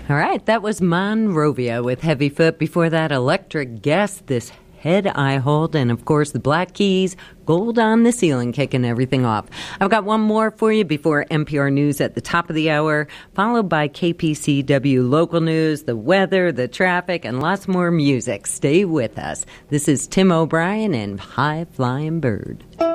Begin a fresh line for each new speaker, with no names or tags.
All right, that was Monrovia with Heavy Foot. Before that, Electric Guest, This Head I Hold, and of course the Black Keys, Gold on the Ceiling, kicking everything off. I've got one more for you before NPR News at the top of the hour, followed by KPCW local news, the weather, the traffic, and lots more music. Stay with us. This is Tim O'Brien and High Flying Bird.